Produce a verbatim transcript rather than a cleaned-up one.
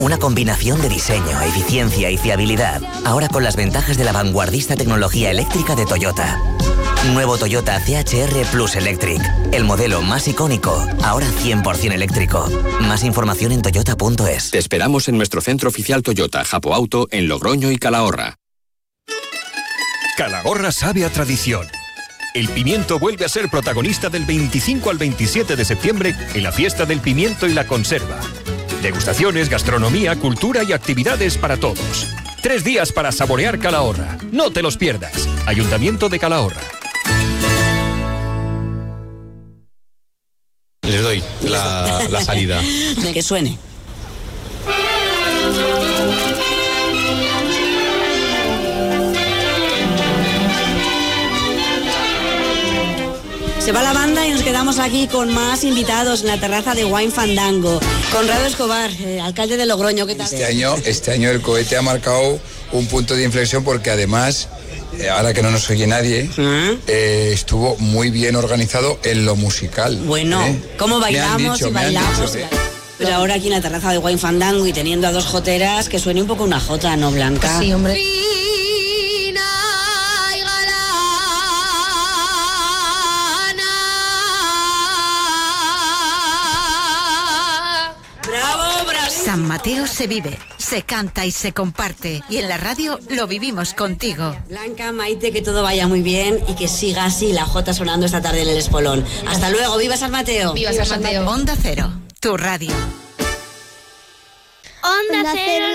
Una combinación de diseño, eficiencia y fiabilidad. Ahora con las ventajas de la vanguardista tecnología eléctrica de Toyota. Nuevo Toyota C H R Plus Electric. El modelo más icónico, ahora cien por ciento eléctrico. Más información en toyota punto es. Te esperamos en nuestro centro oficial Toyota, Japo Auto, en Logroño y Calahorra. Calahorra sabe a tradición. El pimiento vuelve a ser protagonista del veinticinco al veintisiete de septiembre en la fiesta del pimiento y la conserva. Degustaciones, gastronomía, cultura y actividades para todos. Tres días para saborear Calahorra. No te los pierdas. Ayuntamiento de Calahorra. Les doy la, la salida. De que suene. Se va la banda y nos quedamos aquí con más invitados en la terraza de Wine Fandango. Conrado Escobar, eh, alcalde de Logroño, ¿qué tal? Este año, este año el cohete ha marcado un punto de inflexión porque además, eh, ahora que no nos oye nadie, ¿Ah? eh, estuvo muy bien organizado en lo musical. Bueno, ¿eh? ¿Cómo bailamos dicho, y bailamos? Dicho, ¿eh? Pero ahora aquí en la terraza de Wine Fandango y teniendo a dos joteras, que suene un poco una jota, ¿no, Blanca? Sí, hombre. San Mateo se vive, se canta y se comparte. Y en la radio lo vivimos contigo. Blanca, Maite, que todo vaya muy bien y que siga así la jota sonando esta tarde en el Espolón. Hasta luego, ¡viva San Mateo! ¡Viva San Mateo! Onda Cero, tu radio. Onda Cero.